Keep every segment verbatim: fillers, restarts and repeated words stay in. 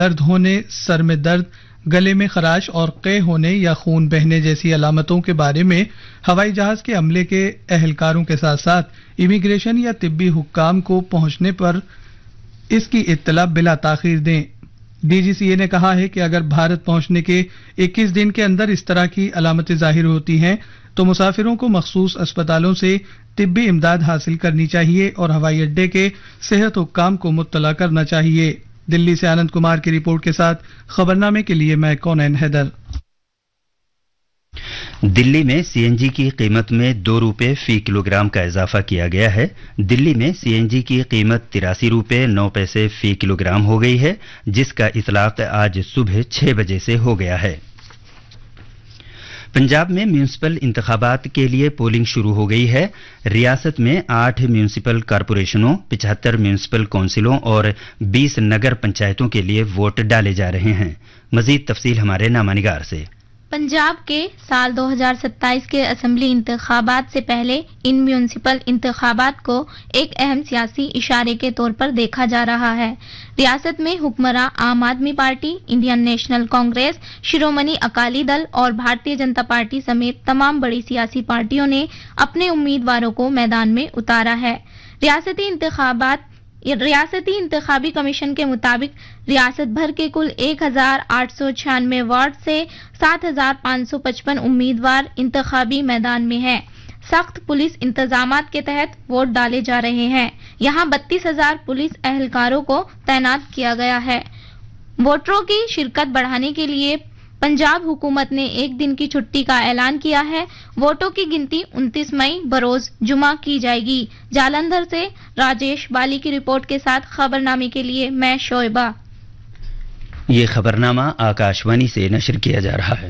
درد ہونے، سر میں درد، گلے میں خراش اور قے ہونے یا خون بہنے جیسی علامتوں کے بارے میں ہوائی جہاز کے عملے کے اہلکاروں کے ساتھ ساتھ امیگریشن یا طبی حکام کو پہنچنے پر اس کی اطلاع بلا تاخیر دیں۔ ڈی جی سی اے نے کہا ہے کہ اگر بھارت پہنچنے کے اکیس دن کے اندر اس طرح کی علامتیں ظاہر ہوتی ہیں تو مسافروں کو مخصوص اسپتالوں سے طبی امداد حاصل کرنی چاہیے اور ہوائی اڈے کے صحت حکام کو مطلع کرنا چاہیے۔ دلی سے آنند کمار کی رپورٹ کے ساتھ خبرنامے کے لیے میں کونین حیدر۔ دلی میں سی این جی کی قیمت میں دو روپے فی کلو گرام کا اضافہ کیا گیا ہے۔ دلی میں سی این جی کی قیمت تراسی روپے نو پیسے فی کلو گرام ہو گئی ہے، جس کا اطلاق آج صبح چھ بجے سے ہو گیا ہے۔ پنجاب میں میونسپل انتخابات کے لیے پولنگ شروع ہو گئی ہے۔ ریاست میں آٹھ میونسپل کارپوریشنوں، پچہتر میونسپل کونسلوں اور بیس نگر پنچایتوں کے لیے ووٹ ڈالے جا رہے ہیں۔ مزید تفصیل ہمارے نامہ نگار سے۔ پنجاب کے سال دو ہزار ستائیس کے اسمبلی انتخابات سے پہلے ان میونسپل انتخابات کو ایک اہم سیاسی اشارے کے طور پر دیکھا جا رہا ہے۔ ریاست میں حکمراں عام آدمی پارٹی، انڈین نیشنل کانگریس، شرومنی اکالی دل اور بھارتیہ جنتا پارٹی سمیت تمام بڑی سیاسی پارٹیوں نے اپنے امیدواروں کو میدان میں اتارا ہے۔ ریاستی انتخابات ریاستی انتخابی کمیشن کے مطابق ریاست بھر کے کل ایک ہزار آٹھ سو چھیانوے وارڈ سے سات ہزار پانچ سو پچپن امیدوار انتخابی میدان میں ہیں۔ سخت پولیس انتظامات کے تحت ووٹ ڈالے جا رہے ہیں۔ یہاں بتیس ہزار پولیس اہلکاروں کو تعینات کیا گیا ہے۔ ووٹروں کی شرکت بڑھانے کے لیے پنجاب حکومت نے ایک دن کی چھٹی کا اعلان کیا ہے۔ ووٹوں کی گنتی انتیس مئی بروز جمعہ کی جائے گی۔ جالندھر سے راجیش بالی کی رپورٹ کے ساتھ خبرنامے کے لیے میں شعیبہ۔ یہ خبرنامہ آکاشوانی سے نشر کیا جا رہا ہے۔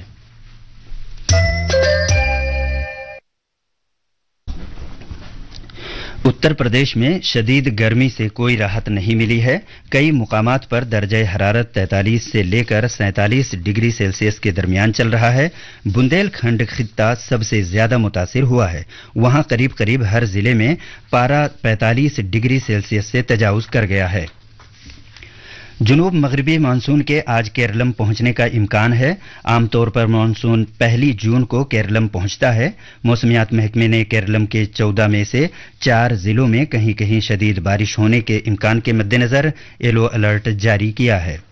اتر پردیش میں شدید گرمی سے کوئی راحت نہیں ملی ہے۔ کئی مقامات پر درجہ حرارت تینتالیس سے لے کر سینتالیس ڈگری سیلسیس کے درمیان چل رہا ہے۔ بندیل کھنڈ خطہ سب سے زیادہ متاثر ہوا ہے۔ وہاں قریب قریب ہر ضلع میں پارہ پینتالیس ڈگری سیلسیس سے تجاوز کر گیا ہے۔ جنوب مغربی مانسون کے آج کیرلم پہنچنے کا امکان ہے۔ عام طور پر مانسون پہلی جون کو کیرلم پہنچتا ہے۔ موسمیات محکمے نے کیرلم کے چودہ میں سے چار ضلعوں میں کہیں کہیں شدید بارش ہونے کے امکان کے مد نظر یلو الرٹ جاری کیا ہے۔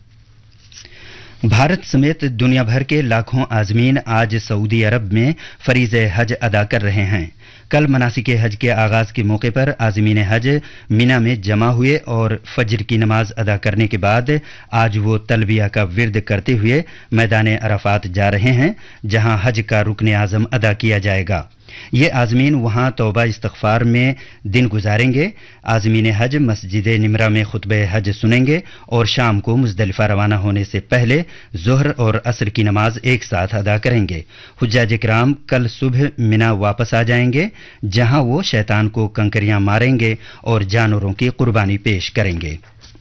بھارت سمیت دنیا بھر کے لاکھوں عازمین آج سعودی عرب میں فریض حج ادا کر رہے ہیں۔ کل مناسک حج کے آغاز کے موقع پر عازمین حج مینا میں جمع ہوئے اور فجر کی نماز ادا کرنے کے بعد آج وہ تلبیہ کا ورد کرتے ہوئے میدان عرفات جا رہے ہیں، جہاں حج کا رکن اعظم ادا کیا جائے گا۔ یہ عازمین وہاں توبہ استغفار میں دن گزاریں گے۔ عازمین حج مسجد نمرہ میں خطبہ حج سنیں گے اور شام کو مزدلفہ روانہ ہونے سے پہلے ظہر اور عصر کی نماز ایک ساتھ ادا کریں گے۔ حجاج کرام کل صبح منا واپس آ جائیں گے، جہاں وہ شیطان کو کنکریاں ماریں گے اور جانوروں کی قربانی پیش کریں گے۔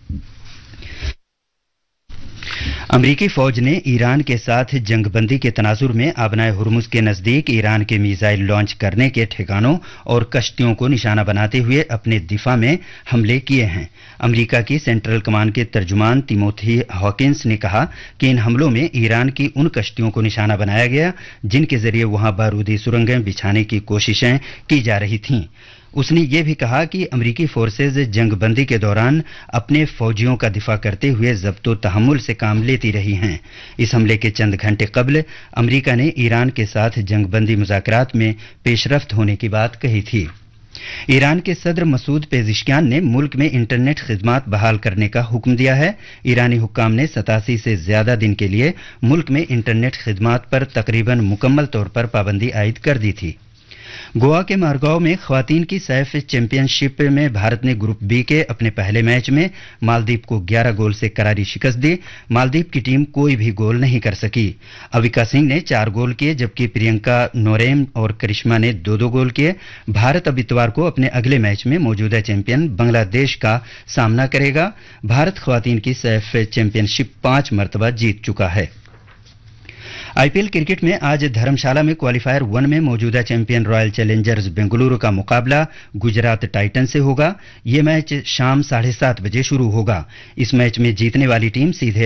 امریکی فوج نے ایران کے ساتھ جنگ بندی کے تناظر میں آبنائے ہرمز کے نزدیک ایران کے میزائل لانچ کرنے کے ٹھکانوں اور کشتیوں کو نشانہ بناتے ہوئے اپنے دفاع میں حملے کیے ہیں۔ امریکہ کی سینٹرل کمان کے ترجمان تیموتھی ہاکنس نے کہا کہ ان حملوں میں ایران کی ان کشتیوں کو نشانہ بنایا گیا جن کے ذریعے وہاں بارودی سرنگیں بچھانے کی کوششیں کی جا رہی تھیں۔ اس نے یہ بھی کہا کہ امریکی فورسز جنگ بندی کے دوران اپنے فوجیوں کا دفاع کرتے ہوئے ضبط و تحمل سے کام لیتی رہی ہیں۔ اس حملے کے چند گھنٹے قبل امریکہ نے ایران کے ساتھ جنگ بندی مذاکرات میں پیش رفت ہونے کی بات کہی تھی۔ ایران کے صدر مسعود پیزشکیان نے ملک میں انٹرنیٹ خدمات بحال کرنے کا حکم دیا ہے۔ ایرانی حکام نے ستاسی سے زیادہ دن کے لیے ملک میں انٹرنیٹ خدمات پر تقریباً مکمل طور پر پابندی عائد کر دی تھی۔ گوا کے مارگاؤ میں خواتین کی سیف چیمپئن شپ میں بھارت نے گروپ بی کے اپنے پہلے میچ میں مالدیپ کو گیارہ گول سے کراری شکست دی۔ مالدیپ کی ٹیم کوئی بھی گول نہیں کر سکی۔ اویکا سنگھ نے چار گول کیے جبکہ پرینکا نوریم اور کرشما نے دو دو گول کیے۔ بھارت اب اتوار کو اپنے اگلے میچ میں موجودہ چیمپئن بنگلہ دیش کا سامنا کرے گا۔ بھارت خواتین کی سیف چیمپئن شپ پانچ مرتبہ جیت چکا ہے۔ आईपीएल क्रिकेट में आज धर्मशाला में क्वालिफायर वन में मौजूदा चैंपियन रॉयल चैलेंजर्स बेंगलुरु का मुकाबला गुजरात टाइटन से होगा। ये मैच शाम साढ़े सात बजे शुरू होगा। इस मैच में जीतने वाली टीम सीधे